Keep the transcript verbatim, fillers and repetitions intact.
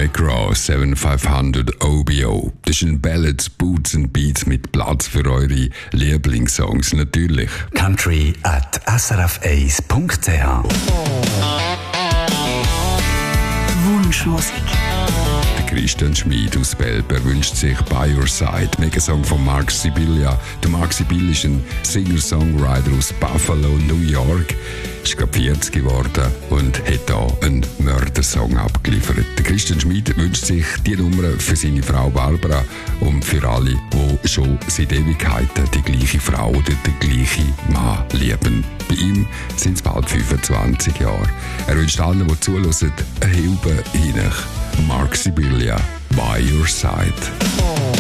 McGraw fünfundsiebzig O B O. Das sind Ballads, Boots and Beats mit Platz für eure Lieblingssongs natürlich. country at s r f eins punkt c h Wunschmusik. Christian Schmid aus Belper wünscht sich By Your Side, Megasong von Mark Sibilia. Der Mark Sibilia ist ein Singer-Songwriter aus Buffalo, New York. Ist gerade vierzig geworden und hat hier einen Mördersong abgeliefert. Der Christian Schmid wünscht sich die Nummer für seine Frau Barbara und für alle, die schon seit Ewigkeiten die gleiche Frau oder den gleichen Mann lieben. Bei ihm sind es bald fünfundzwanzig Jahre. Er wünscht allen, die zuhören, eine Hilfe hinein. Mark Sibilia, By Your Side.